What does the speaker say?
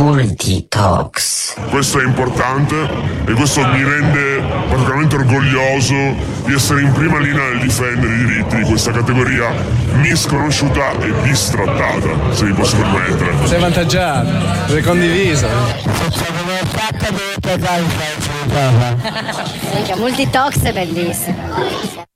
Multitalks. Questo è importante e questo mi rende particolarmente orgoglioso di essere in prima linea nel difendere i diritti di questa categoria misconosciuta e bistrattata, se mi posso permettere. Sei avvantaggiato, è condiviso. Multitalks è bellissimo.